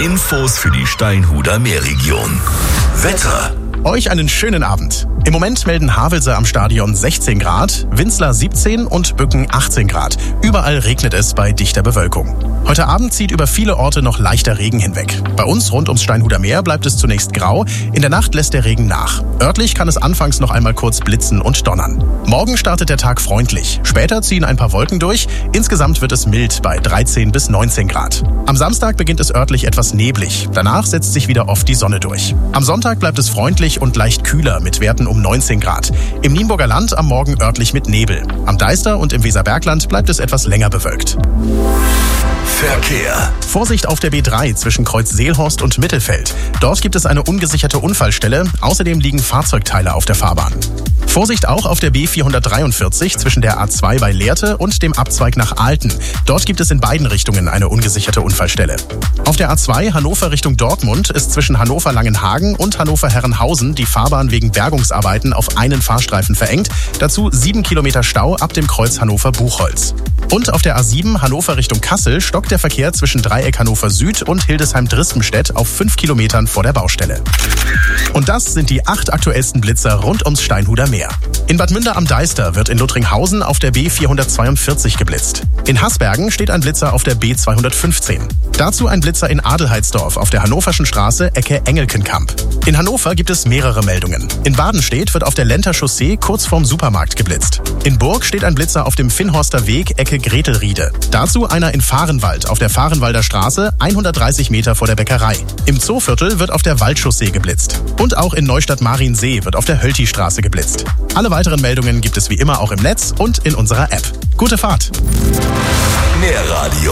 Infos für die Steinhuder Meerregion. Wetter. Euch einen schönen Abend. Im Moment melden Havelse am Stadion 16 Grad, Winzlar 17 und Bücken 18 Grad. Überall regnet es bei dichter Bewölkung. Heute Abend zieht über viele Orte noch leichter Regen hinweg. Bei uns rund ums Steinhuder Meer bleibt es zunächst grau, in der Nacht lässt der Regen nach. Örtlich kann es anfangs noch einmal kurz blitzen und donnern. Morgen startet der Tag freundlich. Später ziehen ein paar Wolken durch. Insgesamt wird es mild bei 13 bis 19 Grad. Am Samstag beginnt es örtlich etwas neblig. Danach setzt sich wieder oft die Sonne durch. Am Sonntag bleibt es freundlich und leicht kühler mit Werten um 19 Grad. Im Nienburger Land am Morgen örtlich mit Nebel. Am Deister und im Weserbergland bleibt es etwas länger bewölkt. Verkehr. Vorsicht auf der B3 zwischen Kreuz Seelhorst und Mittelfeld. Dort gibt es eine ungesicherte Unfallstelle. Außerdem liegen Fahrzeugteile auf der Fahrbahn. Vorsicht auch auf der B443 zwischen der A2 bei Lehrte und dem Abzweig nach Aalten. Dort gibt es in beiden Richtungen eine ungesicherte Unfallstelle. Auf der A2 Hannover Richtung Dortmund ist zwischen Hannover-Langenhagen und Hannover-Herrenhausen die Fahrbahn wegen Bergungsarbeiten auf einen Fahrstreifen verengt. Dazu 7 Kilometer Stau ab dem Kreuz Hannover-Buchholz. Und auf der A7 Hannover Richtung Kassel stockt der Verkehr zwischen Dreieck Hannover Süd und Hildesheim-Drispenstedt auf 5 Kilometern vor der Baustelle. Und das sind die 8 aktuellsten Blitzer rund ums Steinhuder Meer. In Bad Münder am Deister wird in Luttringhausen auf der B442 geblitzt. In Hasbergen steht ein Blitzer auf der B215. Dazu ein Blitzer in Adelheidsdorf auf der Hannoverschen Straße Ecke Engelkenkamp. In Hannover gibt es mehrere Meldungen. In Badenstedt wird auf der Lenter Chaussee kurz vorm Supermarkt geblitzt. In Burg steht ein Blitzer auf dem Finnhorster Weg Ecke Gretelriede. Dazu einer in Vahrenwald auf der Vahrenwalder Straße 130 Meter vor der Bäckerei. Im Zooviertel wird auf der Waldchaussee geblitzt. Und auch in Neustadt-Mariensee wird auf der Hölti-Straße geblitzt. Alle weiteren Meldungen gibt es wie immer auch im Netz und in unserer App. Gute Fahrt! Mehr Radio